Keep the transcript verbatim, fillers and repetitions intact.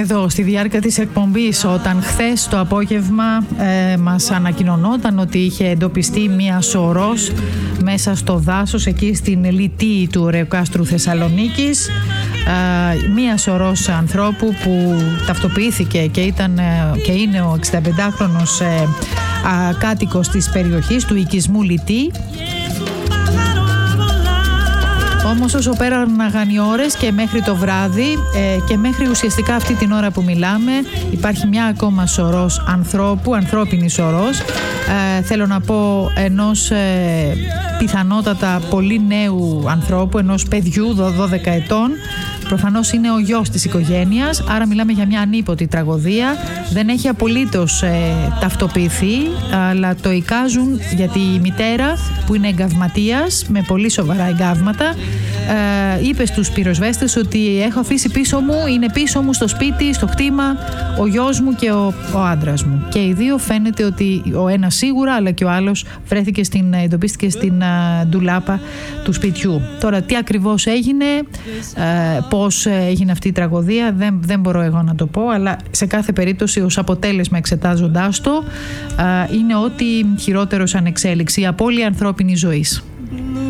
εδώ στη διάρκεια της εκπομπής, όταν χθες το απόγευμα ε, μας ανακοινωνόταν ότι είχε εντοπιστεί μία σωρός μέσα στο δάσος εκεί στην Λιτή του Ρεοκάστρου Θεσσαλονίκης, ε, μία σωρός ανθρώπου που ταυτοποιήθηκε και, ήταν, ε, και είναι ο εξηνταπεντάχρονος ε, α, κάτοικος της περιοχής του οικισμού Λιτή. Όμως όσο πέραναν οι ώρες και μέχρι το βράδυ ε, και μέχρι ουσιαστικά αυτή την ώρα που μιλάμε, υπάρχει μια ακόμα σωρός ανθρώπου, ανθρώπινη σωρός, ε, θέλω να πω ενός ε, πιθανότατα πολύ νέου ανθρώπου, ενός παιδιού δώδεκα ετών. Προφανώς είναι ο γιος της οικογένειας, άρα μιλάμε για μια ανίποτη τραγωδία. Δεν έχει απολύτως ε, ταυτοποιηθεί, αλλά το εικάζουν γιατί η μητέρα, που είναι εγκαυματίας με πολύ σοβαρά εγκαύματα, ε, είπε στους πυροσβέστες ότι έχω αφήσει πίσω μου, είναι πίσω μου στο σπίτι, στο κτήμα, ο γιος μου και ο, ο άντρας μου. Και οι δύο φαίνεται ότι ο ένας σίγουρα, αλλά και ο άλλος βρέθηκε στην, εντοπίστηκε στην α, ντουλάπα του σπιτιού. Τώρα τι ακριβώς έγινε, ε, πώς έγινε αυτή η τραγωδία, δεν, δεν μπορώ εγώ να το πω, αλλά σε κάθε περίπτωση ως αποτέλεσμα εξετάζοντάς το, ε, είναι ότι χειρότερο σαν εξέλιξη, η απώλεια ανθρώπινης ζωής.